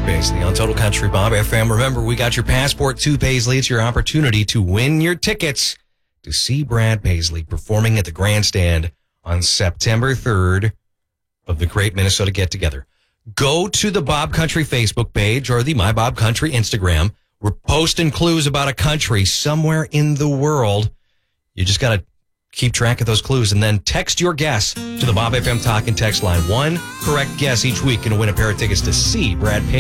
Brad Paisley on Total Country Bob FM. Remember, we got your passport to Paisley. It's your opportunity to win your tickets to see Brad Paisley performing at the Grandstand on September 3rd of the Great Minnesota Get Together. Go to the Bob Country Facebook page or the My Bob Country Instagram. We're posting clues about a country somewhere in the world. You just got to keep track of those clues and then text your guess to the Bob FM Talk and Text line. One correct guess each week going to win a pair of tickets to see Brad Paisley.